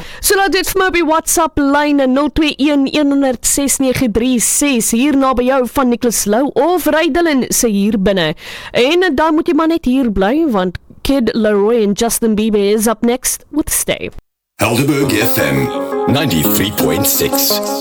So laat dit vir my op die WhatsApp lyn 021-106-936 hier na by jou van Nicholas Lou of Rydelin se hier binne. En dan moet jy maar net hier bly want Kid Laroi en Justin Bieber is up next with Stay. Helderberg FM 93.6